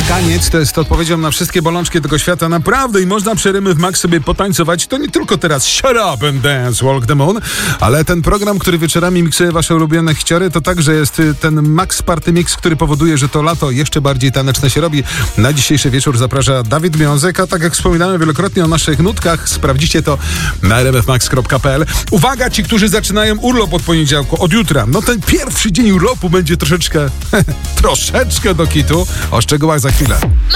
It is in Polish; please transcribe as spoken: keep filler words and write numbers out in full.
Amerykaniec to jest odpowiedzią na wszystkie bolączki tego świata, naprawdę, i można przy Rymy w Max sobie potańcować. To nie tylko teraz Shut Up and Dance, Walk the Moon, ale ten program, który wieczorami miksuje wasze ulubione hiciory, to także jest ten Max Party Mix, który powoduje, że to lato jeszcze bardziej taneczne się robi. Na dzisiejszy wieczór zaprasza Dawid Wiązek, a tak jak wspominałem wielokrotnie o naszych nutkach, sprawdzicie to na r m f max kropka p l. Uwaga, ci, którzy zaczynają urlop od poniedziałku, od jutra. No ten pierwszy dzień urlopu będzie troszeczkę, troszeczkę do kitu. O szczegółach za chwilę.